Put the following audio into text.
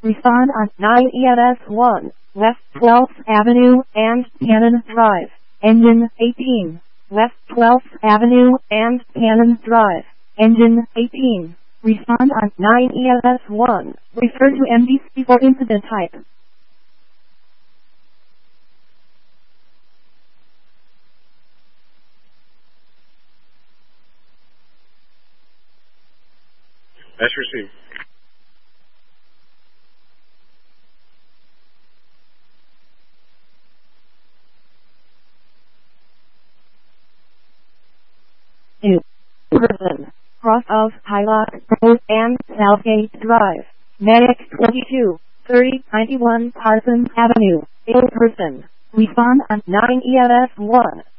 Respond on 9 EMS 1, West 12th Avenue and Cannon Drive. Engine 18, West 12th Avenue and Cannon Drive. Engine 18. Respond on 9 EMS 1. Refer to MDC for incident type. That's received. Person. Cross of Hylock Road and Southgate Drive. Medic 22, 3091 Parsons Avenue. A person. Respond on 9 EMS 1.